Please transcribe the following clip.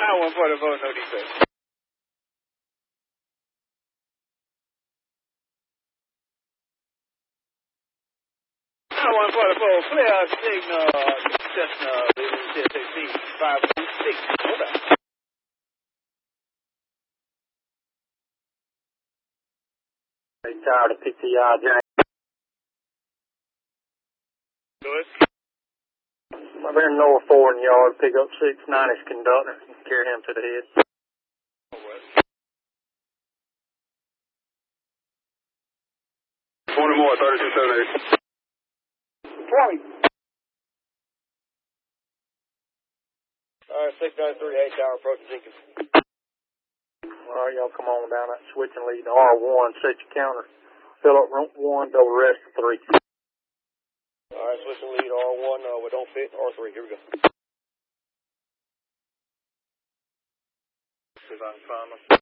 I-144, no defect. I-144, clear signal, Cessna, CSAC 526, over. They tired of PTI, James. Lewis? I'm here in North Ford Yard, pick up 690's conductor and carry him to the head. 20 more, 3278. 20. Alright, 693, 8 tower, approaching Jenkins. Alright, y'all come on down that switch and lead to R1, set your counter. Fill up room 1, double rest to 3. Alright, switch and lead R1, we don't fit, R3, here we go. See if I can find them.